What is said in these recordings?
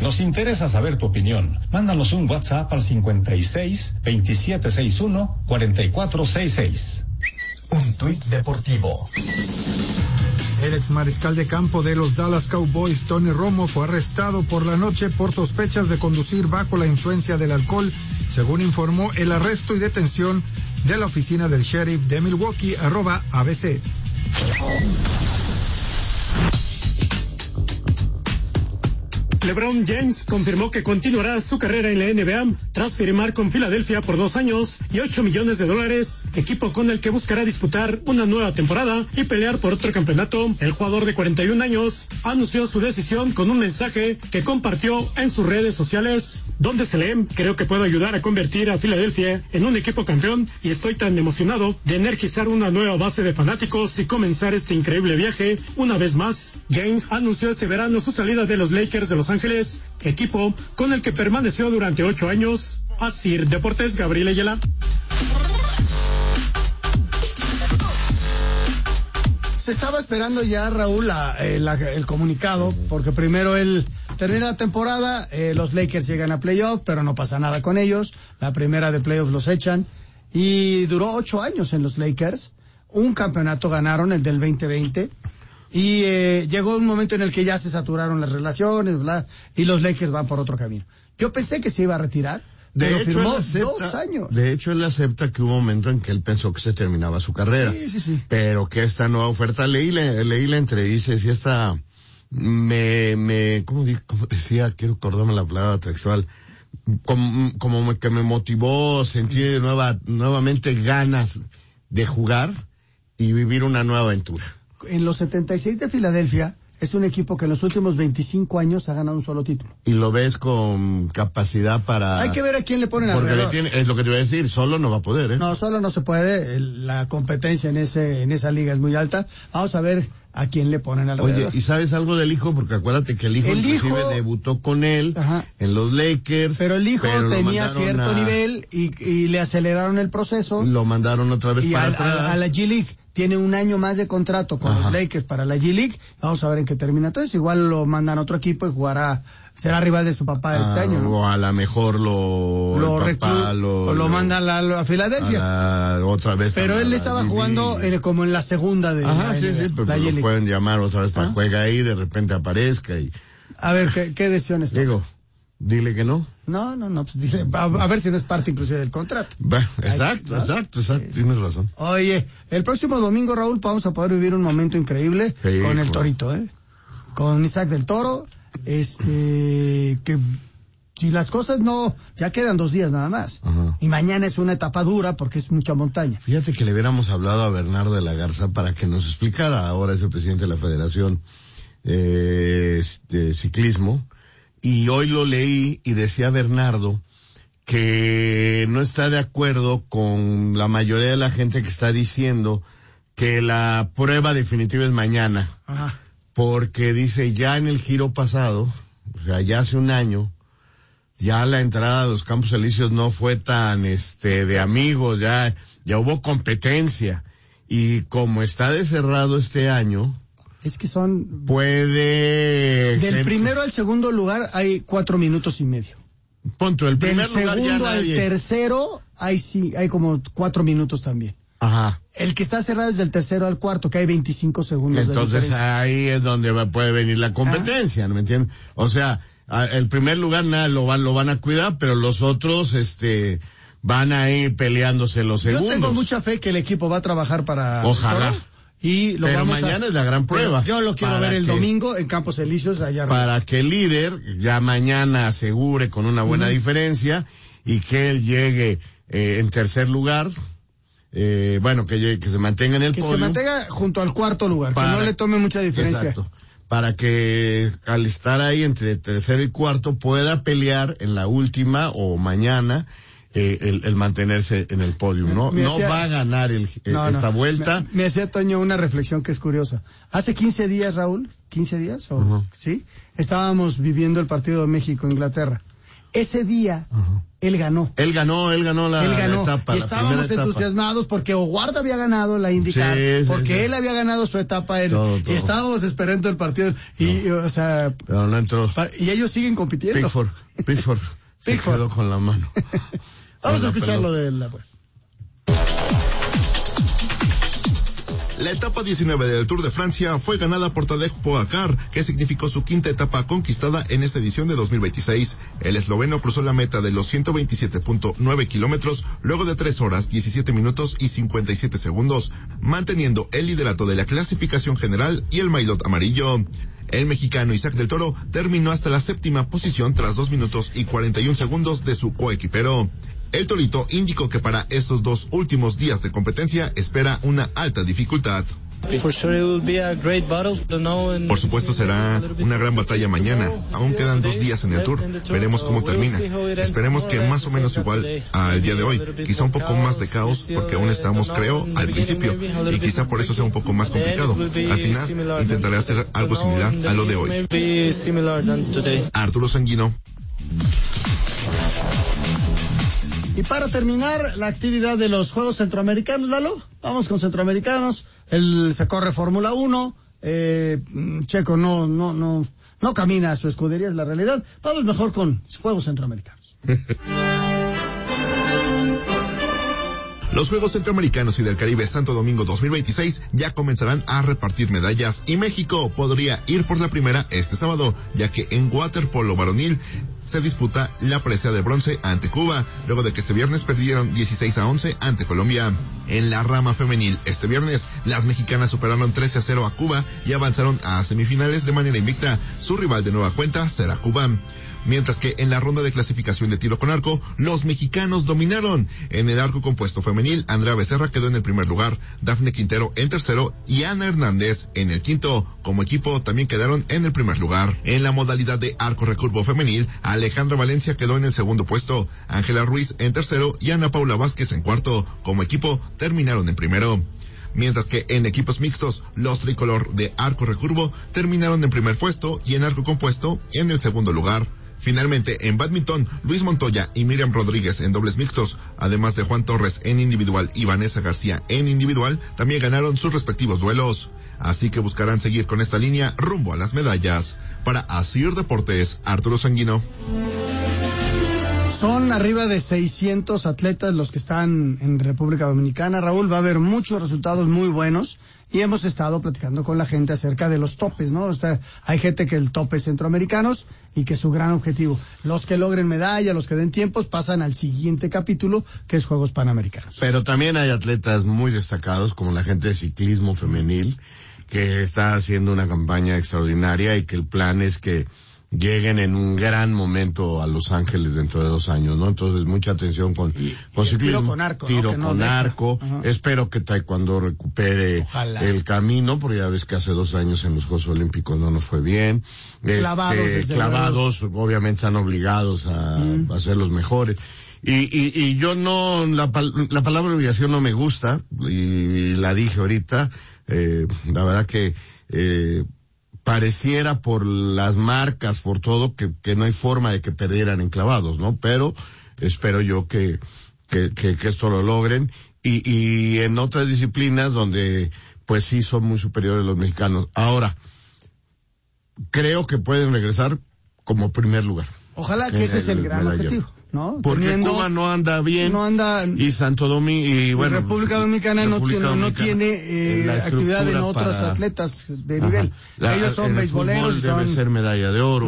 Nos interesa saber tu opinión. Mándanos un WhatsApp al 56 2761 4466. Un tuit deportivo. El ex mariscal de campo de los Dallas Cowboys, Tony Romo, fue arrestado por la noche por sospechas de conducir bajo la influencia del alcohol, según informó el arresto y detención de la oficina del sheriff de Milwaukee, @ABC. LeBron James confirmó que continuará su carrera en la NBA tras firmar con Filadelfia por 2 años y $8 millones, equipo con el que buscará disputar una nueva temporada y pelear por otro campeonato. El jugador de 41 años anunció su decisión con un mensaje que compartió en sus redes sociales, donde se lee: creo que puedo ayudar a convertir a Filadelfia en un equipo campeón y estoy tan emocionado de energizar una nueva base de fanáticos y comenzar este increíble viaje una vez más. James anunció este verano su salida de los Lakers de Los Ángeles, equipo con el que permaneció durante 8 años. Asir Deportes, Gabriel Ayala. Se estaba esperando ya, Raúl, el comunicado, porque primero él termina la temporada, los Lakers llegan a playoff, pero no pasa nada con ellos. La primera de playoff los echan, y duró 8 años en los Lakers. Un campeonato ganaron, el del 2020. Y llegó un momento en el que ya se saturaron las relaciones, bla, y los Lakers van por otro camino. Yo pensé que se iba a retirar, pero firmó 2 años. De hecho, él acepta que hubo un momento en que él pensó que se terminaba su carrera. Sí. Pero que esta nueva oferta, leí la entrevista, y esta como decía, quiero acordarme la palabra textual, como que me motivó, sentí nuevamente ganas de jugar y vivir una nueva aventura. En los 76 de Filadelfia, es un equipo que en los últimos 25 años ha ganado un solo título. Y lo ves con capacidad para... Hay que ver a quién le ponen alrededor. Porque es lo que te iba a decir, solo no va a poder, ¿eh? No, solo no se puede, la competencia en esa liga es muy alta. Vamos a ver a quién le ponen alrededor. Oye, ¿y sabes algo del hijo? Porque acuérdate que el hijo debutó con él, ajá, en los Lakers. Pero el hijo tenía cierto nivel y le aceleraron el proceso. Lo mandaron otra vez para atrás. A la G-League. Tiene un año más de contrato con los Lakers para la G-League. Vamos a ver en qué termina. Entonces igual lo mandan a otro equipo y será rival de su papá este año, ¿no? O a lo mejor lo mandan a Filadelfia. Otra vez. Pero él estaba jugando como en la segunda de sí, pero lo pueden llamar otra vez para que juegue ahí, de repente aparezca y... A ver, ¿qué decisiones toma? Digo, dile que no. No, pues dile, a ver si no es parte inclusive del contrato. Exacto, tienes razón. Oye, el próximo domingo, Raúl, vamos a poder vivir un momento increíble con el Torito, con Isaac del Toro, que si las cosas ya quedan 2 días nada más. Ajá. Y mañana es una etapa dura porque es mucha montaña. Fíjate que le hubiéramos hablado a Bernardo de la Garza para que nos explicara, ahora es el presidente de la Federación de Ciclismo, y hoy lo leí y decía Bernardo que no está de acuerdo con la mayoría de la gente que está diciendo que la prueba definitiva es mañana. Ajá. Porque dice, ya en el Giro pasado, o sea, ya hace un año, ya la entrada a los Campos Elíseos no fue tan de amigos, ya hubo competencia, y como está de cerrado este año, es que del primero al segundo lugar hay 4 minutos y medio. Punto, el primer lugar ya nadie. Del segundo al tercero hay como 4 minutos también. Ajá. El que está cerrado es del tercero al cuarto, que hay 25 segundos. Entonces ahí es donde puede venir la competencia, ¿no me entiendes? O sea, el primer lugar nada lo van a cuidar, pero los otros van a ir peleándose los segundos. Yo tengo mucha fe que el equipo va a trabajar para... Ojalá. Pero mañana es la gran prueba. Yo lo quiero ver el domingo en Campos Elíseos allá arriba. Para que el líder ya mañana asegure con una buena diferencia y que él llegue en tercer lugar. Que se mantenga en el podio. Que se mantenga junto al cuarto lugar, que no le tome mucha diferencia. Exacto. Para que al estar ahí entre tercero y cuarto pueda pelear en la última o mañana el mantenerse en el podio, ¿no? Va a ganar esta vuelta. Me hacía Toño una reflexión que es curiosa. Hace 15 días, Raúl, ¿15 días? ¿Sí? Estábamos viviendo el partido de México-Inglaterra. Ese día, él ganó. Él ganó la etapa. Y estábamos entusiasmados porque Oguarda había ganado la IndyCar, porque él había ganado su etapa, todo. Y estábamos esperando el partido. Y, o sea, pero no entró. Y ellos siguen compitiendo. Pickford. Se quedó con la mano. Vamos a escucharlo de él, pues. La etapa 19 del Tour de Francia fue ganada por Tadej Pogačar, que significó su quinta etapa conquistada en esta edición de 2026. El esloveno cruzó la meta de los 127.9 kilómetros luego de 3 horas, 17 minutos y 57 segundos, manteniendo el liderato de la clasificación general y el maillot amarillo. El mexicano Isaac del Toro terminó hasta la 7ª posición tras 2 minutos y 41 segundos de su coequipero. El Torito indicó que para estos 2 últimos días de competencia espera una alta dificultad. Por supuesto será una gran batalla mañana. Aún quedan 2 días en el Tour. Veremos cómo termina. Esperemos que más o menos igual al día de hoy. Quizá un poco más de caos porque aún estamos, creo, al principio. Y quizá por eso sea un poco más complicado. Al final intentaré hacer algo similar a lo de hoy. Arturo Sanguino. Y para terminar la actividad de los Juegos Centroamericanos, Lalo, vamos con Centroamericanos. Se corre Fórmula 1. Checo no camina a su escudería, es la realidad. Vamos mejor con Juegos Centroamericanos. Los Juegos Centroamericanos y del Caribe Santo Domingo 2026 ya comenzarán a repartir medallas y México podría ir por la primera este sábado, ya que en waterpolo varonil se disputa la presea de bronce ante Cuba, luego de que este viernes perdieron 16-11 ante Colombia. En la rama femenil este viernes, las mexicanas superaron 13-0 a Cuba y avanzaron a semifinales de manera invicta. Su rival de nueva cuenta será Cuba. Mientras que en la ronda de clasificación de tiro con arco, los mexicanos dominaron. En el arco compuesto femenil, Andrea Becerra quedó en el primer lugar, Dafne Quintero en tercero y Ana Hernández en el quinto. Como equipo también quedaron en el primer lugar. En la modalidad de arco recurvo femenil, Alejandra Valencia quedó en el segundo puesto, Ángela Ruiz en tercero y Ana Paula Vázquez en cuarto. Como equipo terminaron en primero. Mientras que en equipos mixtos, los tricolor de arco recurvo terminaron en primer puesto y en arco compuesto en el segundo lugar. Finalmente, en bádminton, Luis Montoya y Miriam Rodríguez en dobles mixtos, además de Juan Torres en individual y Vanessa García en individual, también ganaron sus respectivos duelos. Así que buscarán seguir con esta línea rumbo a las medallas. Para Asir Deportes, Arturo Sanguino. Son arriba de 600 atletas los que están en República Dominicana. Raúl, va a haber muchos resultados muy buenos y hemos estado platicando con la gente acerca de los topes, ¿no? O sea, hay gente que el tope es centroamericanos y que su gran objetivo, los que logren medalla, los que den tiempos, pasan al siguiente capítulo, que es Juegos Panamericanos. Pero también hay atletas muy destacados, como la gente de ciclismo femenil, que está haciendo una campaña extraordinaria y que el plan es que lleguen en un gran momento a Los Ángeles dentro de 2 años, ¿no? Entonces, mucha atención con ciclismo. Tiro con arco, ¿no? Tiro con arco. Espero que Taekwondo recupere el camino, porque ya ves que hace 2 años en los Juegos Olímpicos no nos fue bien. Clavados, obviamente están obligados a ser los mejores. Y yo no, la palabra obligación no me gusta, y la dije ahorita, la verdad que, pareciera por las marcas, por todo, que no hay forma de que perdieran en clavados, ¿no? Pero espero yo que esto lo logren. Y en otras disciplinas donde, pues sí son muy superiores los mexicanos. Ahora, creo que pueden regresar como primer lugar. Ojalá que ese es el gran objetivo, ¿no? Porque Cuba no anda bien. Y Santo Domingo, y bueno. República Dominicana no tiene actividad en otros atletas de nivel. Ellos son beisboleros. Debe ser medalla de oro.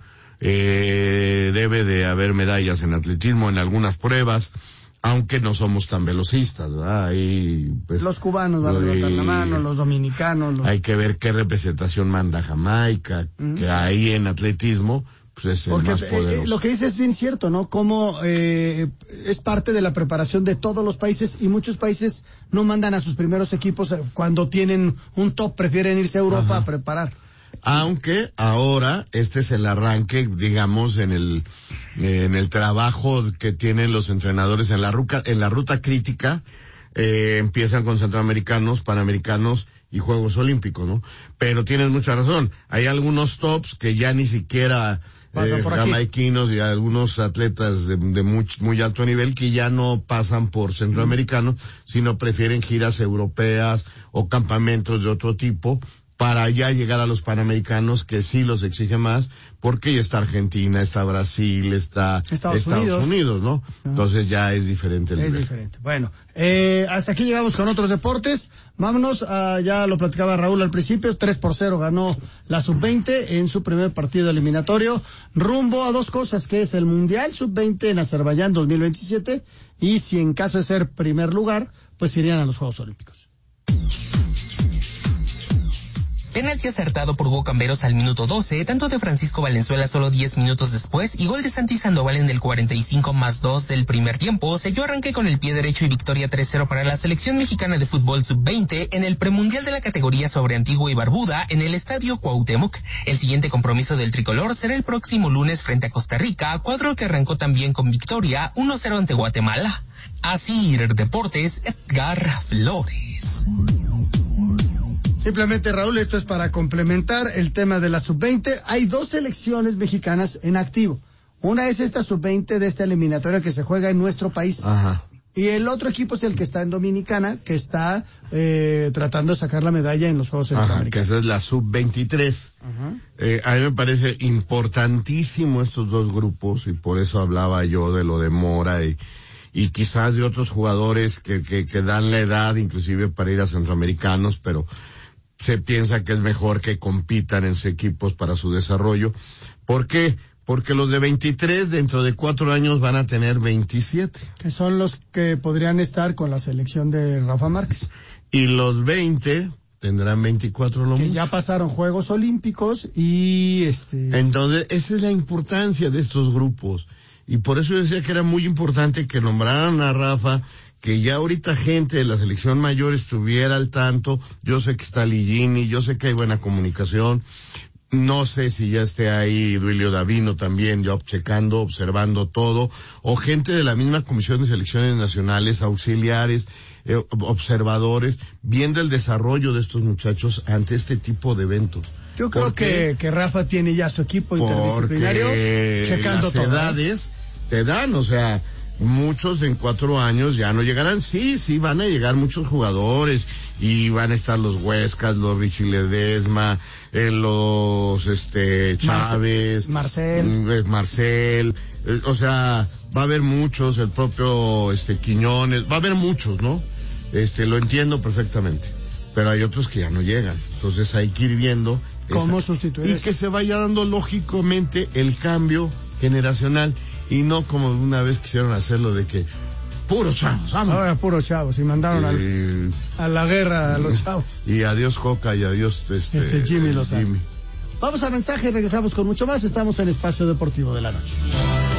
Debe de haber medallas en atletismo en algunas pruebas, aunque no somos tan velocistas, ¿verdad? Ahí, pues, los cubanos van a levantar la mano, los dominicanos. Hay que ver qué representación manda Jamaica, que ahí en atletismo, pues es el más poderoso. Lo que dice es bien cierto, ¿no? Como es parte de la preparación de todos los países, y muchos países no mandan a sus primeros equipos cuando tienen un top, prefieren irse a Europa a preparar. Aunque ahora este es el arranque, digamos, en el trabajo que tienen los entrenadores en la ruta crítica. Empiezan con centroamericanos, panamericanos y Juegos Olímpicos, ¿no? Pero tienes mucha razón. Hay algunos tops que ya ni siquiera jamaiquinos y algunos atletas de muy alto nivel que ya no pasan por centroamericanos, sino prefieren giras europeas o campamentos de otro tipo para ya llegar a los panamericanos, que sí los exige más, porque ya está Argentina, está Brasil, está Estados Unidos, ¿no? Entonces ya es diferente el nivel. Es diferente. Bueno, hasta aquí llegamos con otros deportes. Vámonos, ya lo platicaba Raúl al principio, 3-0 ganó la Sub-20 en su primer partido eliminatorio, rumbo a dos cosas, que es el Mundial Sub-20 en Azerbaiyán 2027, y si en caso de ser primer lugar, pues irían a los Juegos Olímpicos. Penalti acertado por Hugo Camberos al minuto 12, tanto de Francisco Valenzuela solo 10 minutos después, y gol de Santi Sandoval en el 45+2 del primer tiempo, selló arranque con el pie derecho y victoria 3-0 para la selección mexicana de fútbol sub-20 en el premundial de la categoría sobre Antigua y Barbuda en el Estadio Cuauhtémoc. El siguiente compromiso del tricolor será el próximo lunes frente a Costa Rica, cuadro que arrancó también con victoria 1-0 ante Guatemala. Asir Deportes, Edgar Flores. Simplemente, Raúl, esto es para complementar el tema de la Sub-20. Hay dos selecciones mexicanas en activo. Una es esta Sub-20 de esta eliminatoria que se juega en nuestro país. Ajá. Y el otro equipo es el que está en Dominicana, que está tratando de sacar la medalla en los Juegos Centroamericanos. Que esa es la Sub-23. A mí me parece importantísimo estos dos grupos, y por eso hablaba yo de lo de Mora y quizás de otros jugadores que dan la edad inclusive para ir a centroamericanos, pero se piensa que es mejor que compitan en sus equipos para su desarrollo. ¿Por qué? Porque los de 23 dentro de 4 años van a tener 27. Que son los que podrían estar con la selección de Rafa Márquez. Y los 20 tendrán 24 lo mucho. Que ya pasaron Juegos Olímpicos y Entonces, esa es la importancia de estos grupos. Y por eso yo decía que era muy importante que nombraran a Rafa, que ya ahorita gente de la selección mayor estuviera al tanto. Yo sé que está Ligini, yo sé que hay buena comunicación. No sé si ya esté ahí Duilio Davino también, yo checando, observando todo, o gente de la misma Comisión de Selecciones Nacionales, auxiliares, observadores, viendo el desarrollo de estos muchachos ante este tipo de eventos. Yo creo que Rafa tiene ya su equipo interdisciplinario checando las todo. Las edades te dan, o sea, muchos en 4 años ya no llegarán. Sí, van a llegar muchos jugadores y van a estar los Huescas, los Richie Ledesma, los Chávez, Marcel, o sea, va a haber muchos, el propio Quiñones, va a haber muchos, ¿no? Lo entiendo perfectamente, pero hay otros que ya no llegan, entonces hay que ir viendo cómo sustituir y que se vaya dando lógicamente el cambio generacional, y no como una vez quisieron hacerlo de que puros chavos, vamos. Ahora puros chavos, y mandaron a la guerra a los chavos. Y adiós Coca y adiós Jimmy Lozano. Vamos a mensaje y regresamos con mucho más. Estamos en Espacio Deportivo de la Noche.